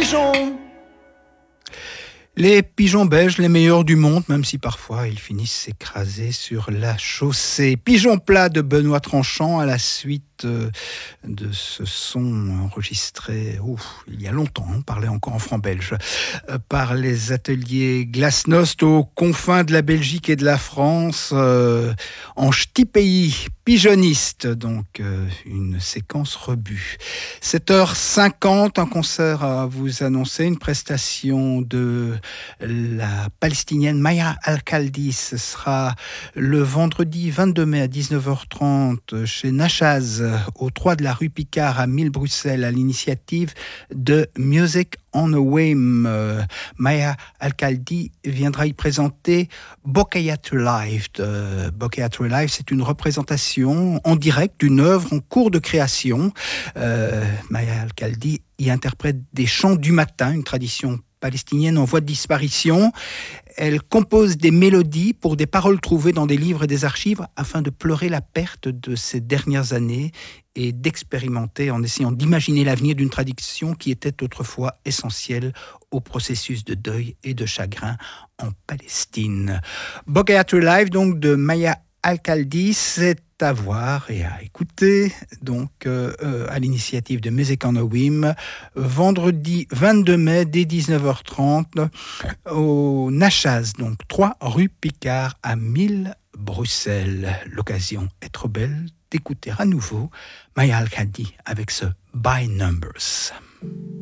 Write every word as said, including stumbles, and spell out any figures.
pigeons. Les pigeons belges, les meilleurs du monde, même si parfois ils finissent s'écraser sur la chaussée. Pigeon plat de Benoît Tranchant à la suite de ce son enregistré ouf, il y a longtemps, on parlait encore en franc belge, par les ateliers Glasnost aux confins de la Belgique et de la France, euh, en ch'ti pays pigeoniste, donc euh, une séquence rebut. sept heures cinquante, un concert à vous annoncer, une prestation de la palestinienne Maya Al-Khaldi. Ce sera le vendredi vingt-deux mai à dix-neuf heures trente chez Nachaz, au trois de la rue Picard à mille Bruxelles, à l'initiative de Music on a Whim. Euh, Maya Al-Khaldi viendra y présenter Bokayat Live. Euh, Bokayat Live, c'est une représentation en direct d'une œuvre en cours de création. Euh, Maya Al-Khaldi y interprète des chants du matin, une tradition palestinienne en voie de disparition. Elle compose des mélodies pour des paroles trouvées dans des livres et des archives afin de pleurer la perte de ces dernières années et d'expérimenter en essayant d'imaginer l'avenir d'une tradition qui était autrefois essentielle au processus de deuil et de chagrin en Palestine. Bokayat Live, donc de Maya Al-Khaldi, c'est à voir et à écouter, donc euh, euh, à l'initiative de Music on a Whim, vendredi vingt-deux mai dès dix-neuf heures trente au Nachaz, donc trois rue Picard à mille Bruxelles. L'occasion est trop belle d'écouter à nouveau Maya Al-Khaldi avec ce By Numbers.